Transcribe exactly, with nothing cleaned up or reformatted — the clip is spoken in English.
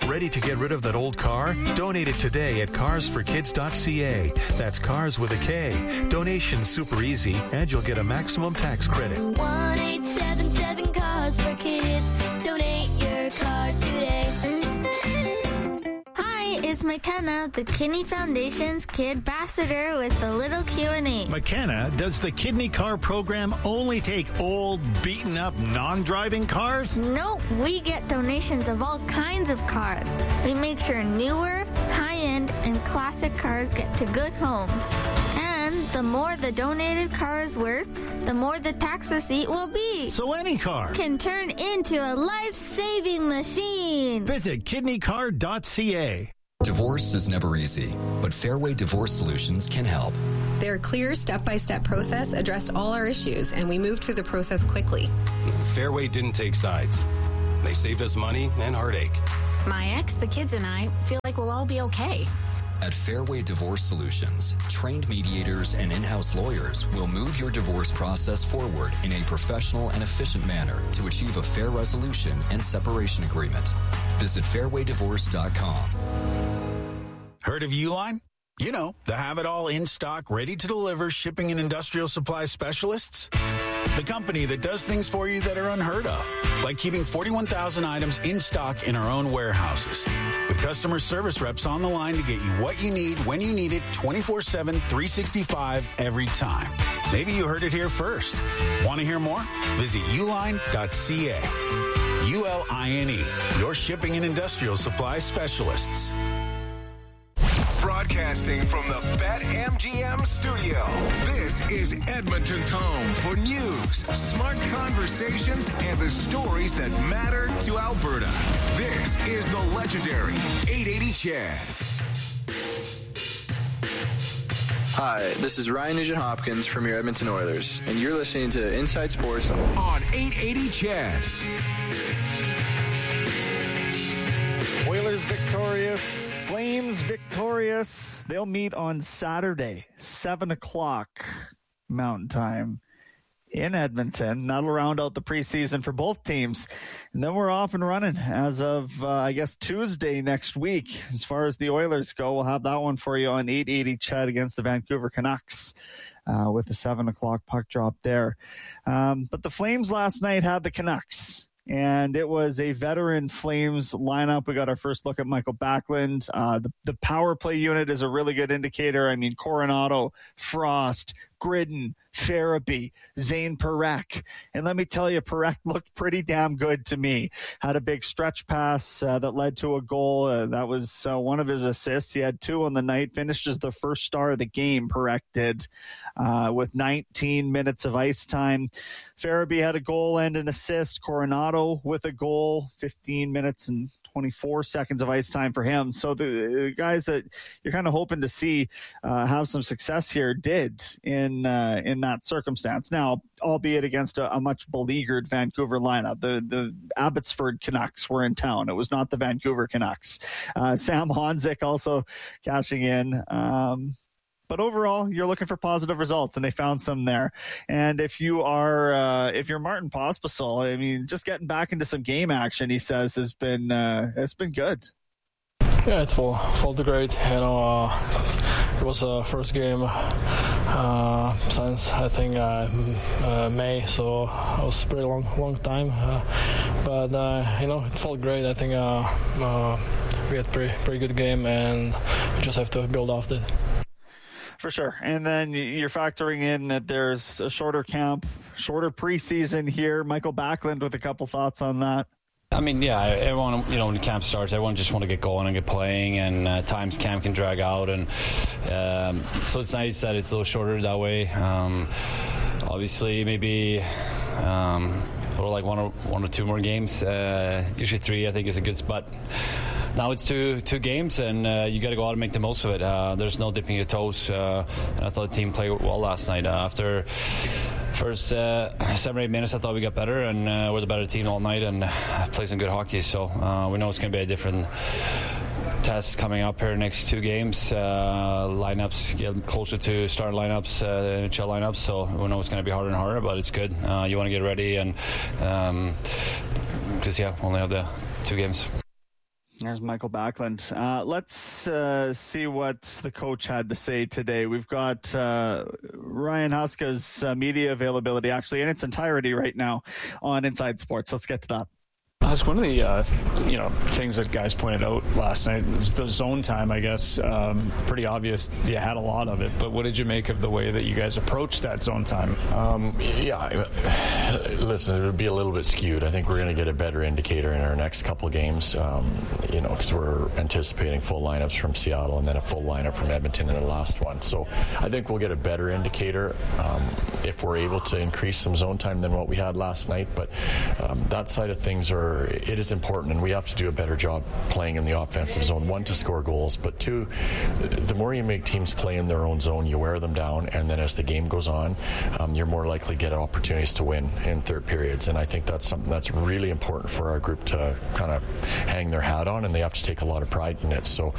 Ready to get rid of that old car? Donate it today at cars for kids dot c a. That's cars with a K. Donation's super easy, and you'll get a maximum tax credit. one eight seven seven Cars for Kids. Donate your car today. It's McKenna, the Kidney Foundation's Kid Ambassador, with a little Q and A. McKenna, does the Kidney Car program only take old, beaten-up, non-driving cars? Nope, we get donations of all kinds of cars. We make sure newer, high-end, and classic cars get to good homes. And the more the donated car is worth, the more the tax receipt will be. So any car can turn into a life-saving machine. Visit kidney car dot c a. Divorce is never easy, but Fairway Divorce Solutions can help. Their clear step-by-step process addressed all our issues, and we moved through the process quickly. Fairway didn't take sides. They saved us money and heartache. My ex, the kids, and I feel like we'll all be okay. At Fairway Divorce Solutions, trained mediators and in-house lawyers will move your divorce process forward in a professional and efficient manner to achieve a fair resolution and separation agreement. Visit fairway divorce dot com. Heard of Uline? You know, the have-it-all in-stock, ready-to-deliver shipping and industrial supply specialists. The company that does things for you that are unheard of, like keeping forty-one thousand items in stock in our own warehouses, with customer service reps on the line to get you what you need, when you need it, twenty-four seven, three sixty-five, every time. Maybe you heard it here first. Want to hear more? Visit uline dot c a. U L I N E, your shipping and industrial supply specialists. Broadcasting from the BetMGM studio, this is Edmonton's home for news, smart conversations, and the stories that matter to Alberta. This is the legendary eight eighty Chad. Hi, this is Ryan Nugent-Hopkins from your Edmonton Oilers, and you're listening to Inside Sports on eight eighty Chad. Oilers victorious. Flames victorious. They'll meet on Saturday, seven o'clock Mountain Time in Edmonton. That'll round out the preseason for both teams. And then we're off and running as of, uh, I guess, Tuesday next week. As far as the Oilers go, we'll have that one for you on eight eighty Ched against the Vancouver Canucks uh, with the seven o'clock puck drop there. Um, but the Flames last night had the Canucks. And it was a veteran Flames lineup. We got our first look at Michael Backlund. Uh, the, the power play unit is a really good indicator. I mean, Coronado, Frost, Gridden, Farabee, Zane Parekh. And let me tell you, Parekh looked pretty damn good to me. Had a big stretch pass uh, that led to a goal. Uh, that was uh, one of his assists. He had two on the night. Finished as the first star of the game, Parekh did, uh, with nineteen minutes of ice time. Farabee had a goal and an assist. Coronado with a goal, fifteen minutes and twenty-four seconds of ice time for him. So the guys that you're kind of hoping to see uh, have some success here did in uh, in that circumstance. Now, albeit against a, a much beleaguered Vancouver lineup. The the Abbotsford Canucks were in town. It was not the Vancouver Canucks. Uh, Sam Honzik also cashing in. Um, But overall, you're looking for positive results, and they found some there. And if you are, uh, if you're Martin Pospisil, I mean, just getting back into some game action, he says, has been, uh, it's been good. Yeah, it felt, felt great. You know, uh, it was a first game uh, since I think uh, uh, May, so it was a pretty long, long time. Uh, but uh, you know, it felt great. I think uh, uh, we had a pretty, pretty good game, and we just have to build off it. For sure. And then you're factoring in that there's a shorter camp, shorter preseason here. Michael Backlund with a couple thoughts on that. I mean, yeah, everyone, you know, when camp starts, everyone just want to get going and get playing, and uh, times camp can drag out. And um, so it's nice that it's a little shorter that way. Um, obviously, maybe um, or like one or, one or two more games. Uh, usually three, I think, is a good spot. Now it's two two games, and uh, you got to go out and make the most of it. Uh, there's no dipping your toes, uh, and I thought the team played well last night. Uh, after first uh, seven or eight minutes, I thought we got better, and uh, we're the better team all night and played some good hockey. So uh, we know it's going to be a different test coming up here next two games. Uh, lineups get closer to starting lineups, uh, N H L lineups, so we know it's going to be harder and harder, but it's good. Uh, you want to get ready, and because um, yeah, we only have the two games. There's Michael Backlund. Uh, let's uh, see what the coach had to say today. We've got uh, Ryan Huska's uh, media availability actually in its entirety right now on Inside Sports. Let's get to that. That's one of the uh, you know things that guys pointed out last night. It's the zone time, I guess. Um, pretty obvious. You had a lot of it, but what did you make of the way that you guys approached that zone time? Um, yeah, listen, it would be a little bit skewed. I think we're going to get a better indicator in our next couple of games. Um, you know, because we're anticipating full lineups from Seattle and then a full lineup from Edmonton in the last one. So I think we'll get a better indicator um, if we're able to increase some zone time than what we had last night. But um, that side of things are. It is important, and we have to do a better job playing in the offensive zone. One, to score goals, but two, the more you make teams play in their own zone, you wear them down, and then as the game goes on, um, you're more likely to get opportunities to win in third periods. And I think that's something that's really important for our group to kind of hang their hat on, and they have to take a lot of pride in it. So